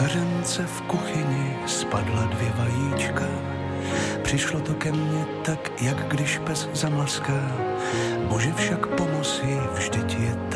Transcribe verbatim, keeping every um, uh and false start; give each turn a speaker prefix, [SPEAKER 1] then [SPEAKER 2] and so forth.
[SPEAKER 1] vařence v kuchyni spadla dvě vajíčka. Přišlo to ke mně tak, jak když pes zamlaská. Bože, však pomoz jí, vždyť je